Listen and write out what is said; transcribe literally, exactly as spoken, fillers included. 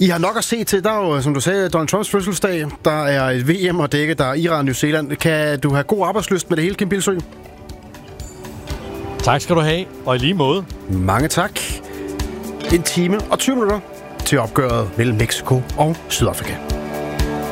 I har nok at se til. Der er jo, som du sagde, Donald Trumps fødselsdag. Der er et V M at dække. Der er Iran og New Zealand. Kan du have god arbejdslyst med det hele, Kim Bilsøe? Tak skal du have, og i lige måde. Mange tak. En time og tyve minutter til opgøret mellem Mexico og Sydafrika.